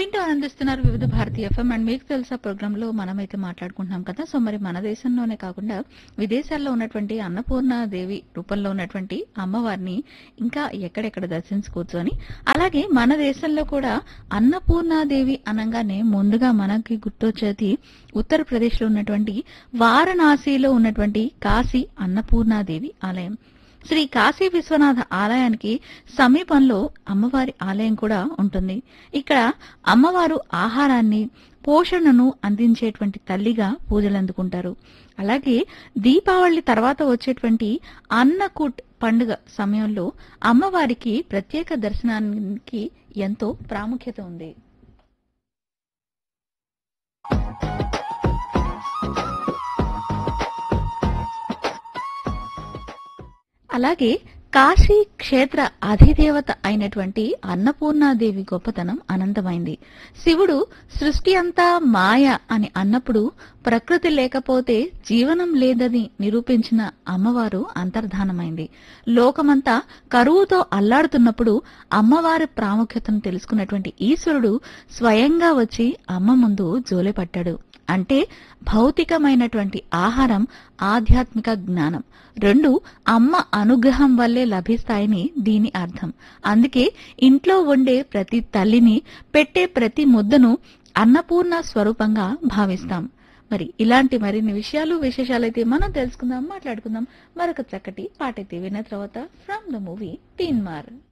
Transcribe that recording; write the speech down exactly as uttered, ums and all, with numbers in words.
వింటూ ఆనందిస్తున్నారు వివిధ భారతీయ ఎఫ్ఎం. అండ్ మీకు తెలుసా ప్రోగ్రామ్ లో మనమైతే మాట్లాడుకుంటున్నాం కదా. సో మరి మన దేశంలోనే కాకుండా విదేశాల్లో ఉన్నటువంటి అన్నపూర్ణ దేవి రూపంలో ఉన్నటువంటి అమ్మవారిని ఇంకా ఎక్కడెక్కడ దర్శించుకోవచ్చు అని, అలాగే మన దేశంలో కూడా అన్నపూర్ణాదేవి అనగానే ముందుగా మనకి గుర్తొచ్చేది ఉత్తరప్రదేశ్ లో ఉన్నటువంటి వారణాసిలో ఉన్నటువంటి కాశీ అన్నపూర్ణాదేవి ఆలయం. శ్రీ కాశీ విశ్వనాథ ఆలయానికి సమీపంలో అమ్మవారి ఆలయం కూడా ఉంటుంది. ఇక్కడ అమ్మవారు ఆహారాన్ని, పోషణను అందించేటువంటి తల్లిగా పూజలు అందుకుంటారు. అలాగే దీపావళి తర్వాత వచ్చేటువంటి అన్నకూట్ పండుగ సమయంలో అమ్మవారికి ప్రత్యేక దర్శనానికి ఎంతో ప్రాముఖ్యత ఉంది. అలాగే కాశీ క్షేత్ర అధిదేవత అయినటువంటి అన్నపూర్ణాదేవి గొప్పతనం అనంతమైంది. శివుడు సృష్టి అంతా మాయ అని అన్నప్పుడు ప్రకృతి లేకపోతే జీవనం లేదని నిరూపించిన అమ్మవారు అంతర్ధానమైంది. లోకమంతా కరువుతో అల్లాడుతున్నప్పుడు అమ్మవారి ప్రాముఖ్యతను తెలుసుకున్నటువంటి ఈశ్వరుడు స్వయంగా వచ్చి అమ్మ ముందు జోలెపట్టాడు. అంటే భౌతికమైనటువంటి ఆహారం, ఆధ్యాత్మిక జ్ఞానం రెండు అమ్మ అనుగ్రహం వల్లే లభిస్తాయని దీని అర్థం. అందుకే ఇంట్లో వండే ప్రతి తల్లిని, పెట్టే ప్రతి ముద్దను అన్నపూర్ణ స్వరూపంగా భావిస్తాం. మరి ఇలాంటి మరిన్ని విషయాలు విశేషాలైతే మనం తెలుసుకుందాం, మాట్లాడుకుందాం. మరొక చక్కటి పాటైతే విన్న తర్వాత ఫ్రమ్ ద మూవీ తీన్మార్.